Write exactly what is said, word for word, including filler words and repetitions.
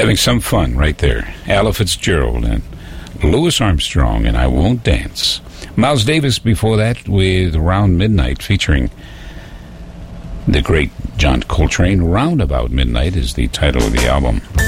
Having some fun right there. Ella Fitzgerald and Louis Armstrong and I Won't Dance. Miles Davis before that with Around Midnight, featuring the great John Coltrane. Round About Midnight is the title of the album.